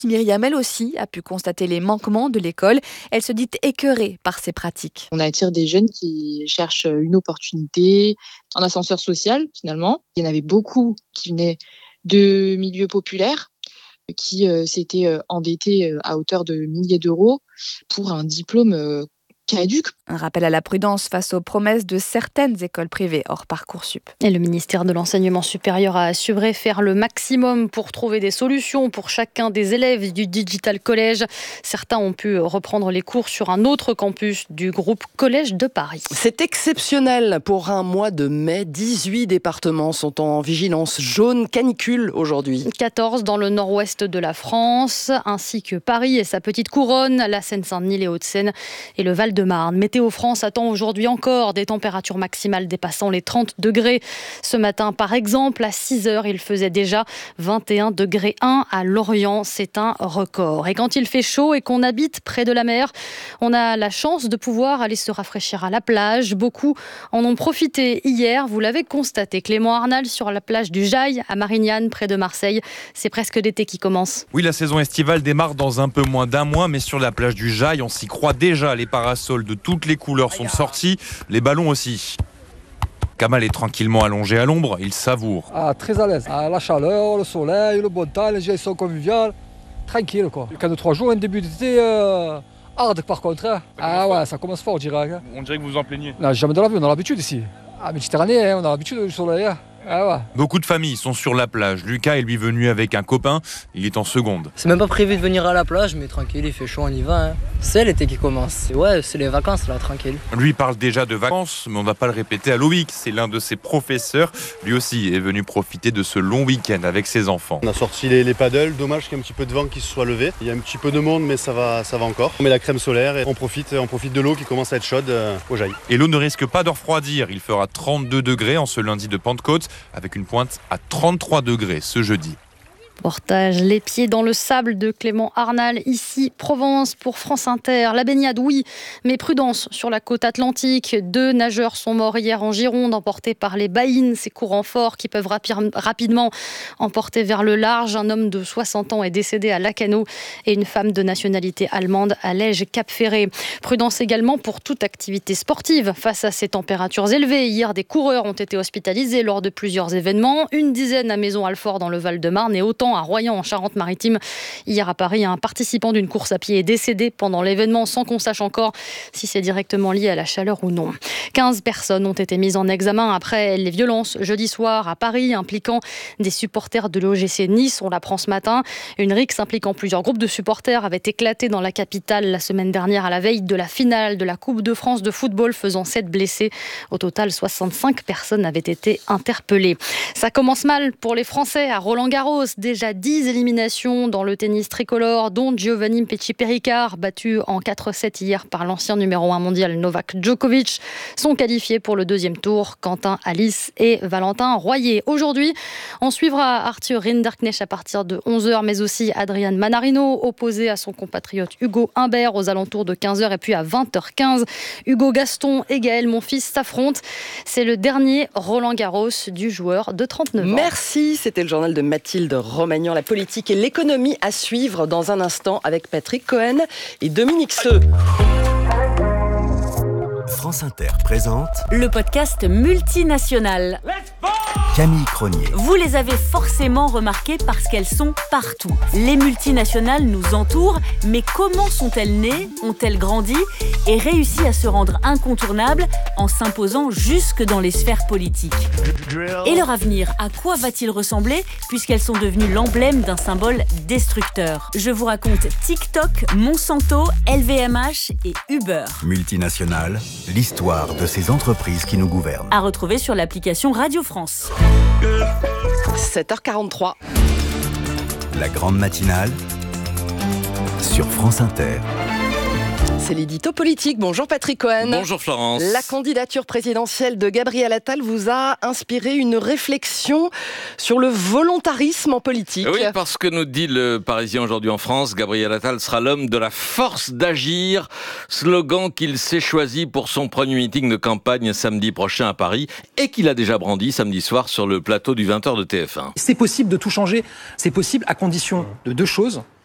Myriam, elle aussi, a pu constater les manquements de l'école. Elle se dit écœurée par ces pratiques. On attire des jeunes qui cherchent une opportunité, un ascenseur social finalement. Il y en avait beaucoup qui venaient de milieux populaires, qui s'étaient endettés à hauteur de milliers d'euros pour un diplôme caduc. Un rappel à la prudence face aux promesses de certaines écoles privées hors Parcoursup. Et le ministère de l'Enseignement supérieur a assuré faire le maximum pour trouver des solutions pour chacun des élèves du Digital College. Certains ont pu reprendre les cours sur un autre campus du groupe Collège de Paris. C'est exceptionnel pour un mois de mai. 18 départements sont en vigilance jaune canicule aujourd'hui. 14 dans le nord-ouest de la France, ainsi que Paris et sa petite couronne, la Seine-Saint-Denis, les Hauts-de-Seine et le Val-de-Marne. Météo France attend aujourd'hui encore des températures maximales dépassant les 30 degrés. Ce matin, par exemple, à 6h, il faisait déjà 21 degrés 1 à Lorient. C'est un record. Et quand il fait chaud et qu'on habite près de la mer, on a la chance de pouvoir aller se rafraîchir à la plage. Beaucoup en ont profité hier. Vous l'avez constaté, Clément Arnal, sur la plage du Jail à Marignane, près de Marseille. C'est presque l'été qui commence. Oui, la saison estivale démarre dans un peu moins d'un mois, mais sur la plage du Jail, on s'y croit déjà. Les parasols de toutes les couleurs sont sortis, les ballons aussi. Kamal est tranquillement allongé à l'ombre, il savoure. Très à l'aise. La chaleur, le soleil, le bon temps, les gens sont conviviaux. Tranquille quoi. Quand de 3 jours, un début d'été hard par contre. Ouais, ça commence fort direct. On dirait que vous vous en plaignez. Non, jamais de la vie, on a l'habitude ici. Méditerranée, on a l'habitude du soleil. Ouais. Beaucoup de familles sont sur la plage. Lucas est lui venu avec un copain, il est en seconde. C'est même pas prévu de venir à la plage, mais tranquille, il fait chaud, on y va. C'est l'été qui commence. Ouais, c'est les vacances là, tranquille. Lui parle déjà de vacances, mais on va pas le répéter à Loïc. C'est l'un de ses professeurs. Lui aussi est venu profiter de ce long week-end avec ses enfants. On a sorti les paddles, dommage qu'il y ait un petit peu de vent qui se soit levé. Il y a un petit peu de monde, mais ça va encore. On met la crème solaire et on profite de l'eau qui commence à être chaude au Jail. Et l'eau ne risque pas de refroidir. Il fera 32 degrés en ce lundi de Pentecôte, avec une pointe à 33 degrés ce jeudi. Reportage Les pieds dans le sable de Clément Arnal, ici Provence pour France Inter. La baignade, oui, mais prudence sur la côte atlantique. 2 nageurs sont morts hier en Gironde, emportés par les baïnes, ces courants forts qui peuvent rapidement emporter vers le large. Un homme de 60 ans est décédé à Lacanau et une femme de nationalité allemande à Lège-Cap-Ferré. Prudence également pour toute activité sportive. Face à ces températures élevées, hier des coureurs ont été hospitalisés lors de plusieurs événements. Une dizaine à Maison-Alfort dans le Val-de-Marne et autant à Royan en Charente-Maritime. Hier à Paris, un participant d'une course à pied est décédé pendant l'événement sans qu'on sache encore si c'est directement lié à la chaleur ou non. 15 personnes ont été mises en examen après les violences jeudi soir à Paris impliquant des supporters de l'OGC Nice. On l'apprend ce matin. Une rixe impliquant plusieurs groupes de supporters avait éclaté dans la capitale la semaine dernière à la veille de la finale de la Coupe de France de football, faisant 7 blessés. Au total, 65 personnes avaient été interpellées. Ça commence mal pour les Français à Roland-Garros. Déjà 10 éliminations dans le tennis tricolore, dont Giovanni Pesci-Péricard, battu en 4-7 hier par l'ancien numéro 1 mondial Novak Djokovic, sont qualifiés pour le deuxième tour. Quentin Alice et Valentin Royer. Aujourd'hui, on suivra Arthur Rinderknecht à partir de 11h, mais aussi Adrian Manarino, opposé à son compatriote Hugo Humbert aux alentours de 15h. Et puis à 20h15, Hugo Gaston et Gaël Monfils s'affrontent. C'est le dernier Roland-Garros du joueur de 39 ans. Merci, c'était le journal de Mathilde Romagnan. La politique et l'économie à suivre dans un instant avec Patrick Cohen et Dominique Seux. France Inter présente le podcast multinational. Camille Cronier. Vous les avez forcément remarquées parce qu'elles sont partout. Les multinationales nous entourent, mais comment sont-elles nées, ont-elles grandi et réussi à se rendre incontournables en s'imposant jusque dans les sphères politiques ? Et leur avenir, à quoi va-t-il ressembler puisqu'elles sont devenues l'emblème d'un symbole destructeur ? Je vous raconte TikTok, Monsanto, LVMH et Uber. Multinationales, l'histoire de ces entreprises qui nous gouvernent. À retrouver sur l'application Radio France. 7h43. La grande matinale sur France Inter. C'est l'édito politique. Bonjour Patrick Cohen. Bonjour Florence. La candidature présidentielle de Gabriel Attal vous a inspiré une réflexion sur le volontarisme en politique. Oui, parce que nous dit le Parisien aujourd'hui en France, Gabriel Attal sera l'homme de la force d'agir, slogan qu'il s'est choisi pour son premier meeting de campagne samedi prochain à Paris et qu'il a déjà brandi samedi soir sur le plateau du 20h de TF1. C'est possible de tout changer, c'est possible à condition de 2 choses.